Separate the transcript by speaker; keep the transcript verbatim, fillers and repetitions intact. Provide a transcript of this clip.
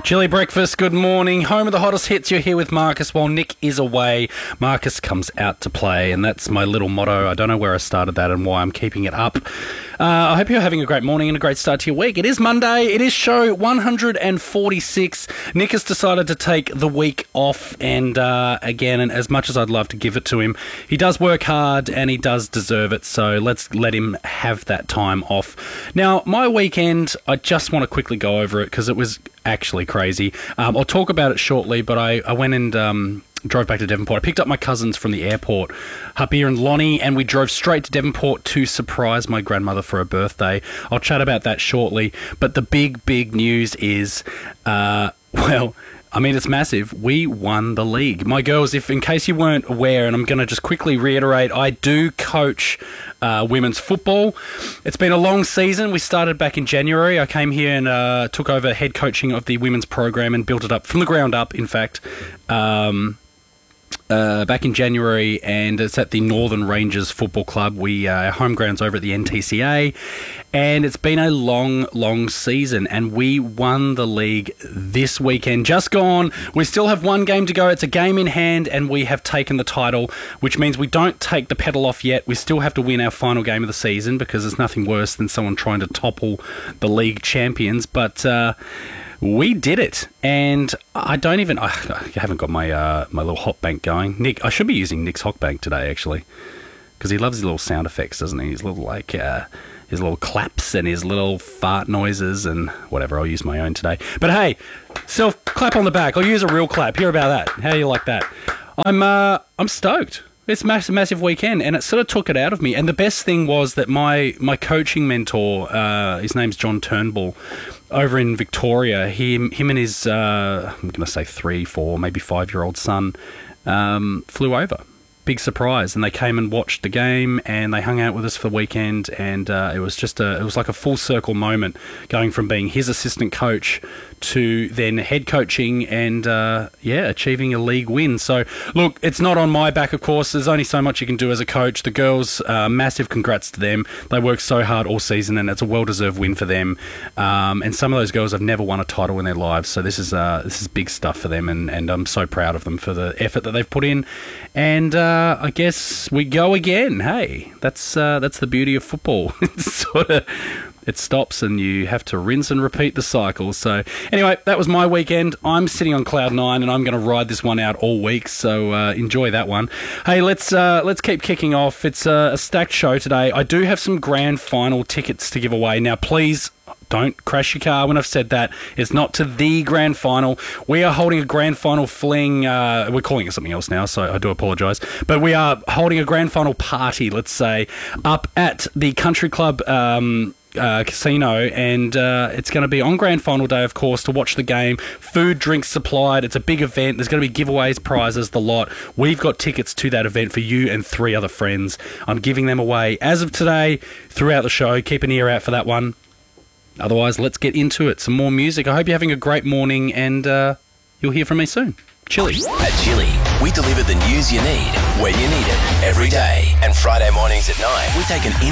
Speaker 1: Chilly breakfast, good morning. Home of the hottest hits, you're here with Marcus while Nick is away. Marcus comes out to play, and that's my little motto. I don't know where I started that and why I'm keeping it up. Uh, I hope you're having a great morning and a great start to your week. It is Monday. It is show one hundred forty-six. Nick has decided to take the week off, and uh, again, and as much as I'd love to give it to him, he does work hard and he does deserve it, so let's let him have that time off. Now, my weekend, I just want to quickly go over it because it was actually crazy. Um, I'll talk about it shortly, but I, I went and um, drove back to Devonport. I picked up my cousins from the airport, Hapir and Lonnie, and we drove straight to Devonport to surprise my grandmother for her birthday. I'll chat about that shortly, but the big, big news is, uh, well... I mean, it's massive. We won the league. My girls, if in case you weren't aware, and I'm going to just quickly reiterate, I do coach uh, women's football. It's been a long season. We started back in January. I came here and uh, took over head coaching of the women's program and built it up from the ground up, in fact. Um... Uh, back in January, and it's at the Northern Rangers Football Club. We uh, our home grounds over at the N T C A, and it's been a long, long season, and we won the league this weekend. Just gone. We still have one game to go. It's a game in hand, and we have taken the title, which means we don't take the pedal off yet. We still have to win our final game of the season because there's nothing worse than someone trying to topple the league champions, but... Uh, We did it, and I don't even... I haven't got my uh, my little hot bank going. Nick, I should be using Nick's hot bank today, actually, because he loves his little sound effects, doesn't he? His little, like, uh, his little claps and his little fart noises and whatever. I'll use my own today. But hey, self clap on the back. I'll use a real clap. Hear about that. How do you like that? I'm uh, I'm stoked. It's a massive, massive weekend, and it sort of took it out of me. And the best thing was that my, my coaching mentor, uh, his name's John Turnbull, over in Victoria, he, him and his, uh, I'm going to say three, four, maybe five-year-old son, um, flew over. Big surprise, and they came and watched the game, and they hung out with us for the weekend, and uh, it was just a, it was like a full circle moment, going from being his assistant coach to then head coaching and uh, yeah, achieving a league win. So look, it's not on my back, of course. There's only so much you can do as a coach. The girls, uh, massive congrats to them. They worked so hard all season, and it's a well-deserved win for them. Um, and some of those girls have never won a title in their lives, so this is uh, this is big stuff for them, and, and I'm so proud of them for the effort that they've put in. And uh, I guess we go again. Hey, that's uh, that's the beauty of football. It's sort of... It stops and you have to rinse and repeat the cycle. So anyway, that was my weekend. I'm sitting on cloud nine and I'm going to ride this one out all week. So uh, enjoy that one. Hey, let's uh, let's keep kicking off. It's a, a stacked show today. I do have some grand final tickets to give away. Now, please... don't crash your car when I've said that. It's not to the grand final. We are holding a grand final fling. Uh, we're calling it something else now, so I do apologise. But we are holding a grand final party, let's say, up at the Country Club um, uh, Casino. And uh, it's going to be on grand final day, of course, to watch the game. Food, drinks supplied. It's a big event. There's going to be giveaways, prizes, the lot. We've got tickets to that event for you and three other friends. I'm giving them away as of today throughout the show. Keep an ear out for that one. Otherwise, let's get into it. Some more music. I hope you're having a great morning, and uh, you'll hear from me soon. Chilly.
Speaker 2: At Chilly, we deliver the news you need when you need it every day. And Friday mornings at nine, we take an in